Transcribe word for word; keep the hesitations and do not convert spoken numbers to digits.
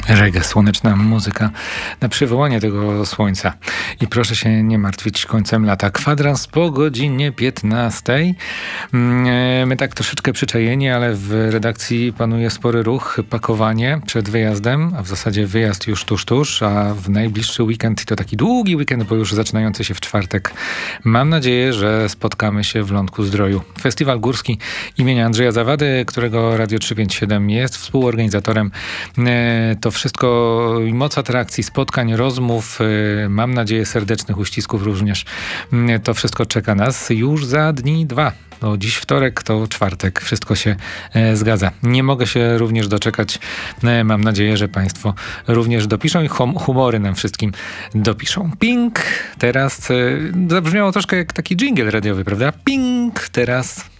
Reggae, słoneczna muzyka na przywołanie tego słońca. I proszę się nie martwić końcem lata. Kwadrans po godzinie piętnastej. My tak troszeczkę przyczajeni, ale w redakcji panuje spory ruch, pakowanie przed wyjazdem, a w zasadzie wyjazd już tuż, tuż, a w najbliższy weekend, i to taki długi weekend, bo już zaczynający się w czwartek, mam nadzieję, że spotkamy się w Lądku Zdroju. Festiwal Górski imienia Andrzeja Zawady, którego Radio trzysta pięćdziesiąt siedem jest współorganizatorem. To wszystko i moc atrakcji, spotkań, rozmów, mam nadzieję serdecznych uścisków również. To wszystko czeka nas już za dni dwa. No, dziś wtorek, to czwartek. Wszystko się e, zgadza. Nie mogę się również doczekać. E, mam nadzieję, że Państwo również dopiszą i hum, humory nam wszystkim dopiszą. Ping! Teraz e, zabrzmiało troszkę jak taki dżingiel radiowy, prawda? Ping! Teraz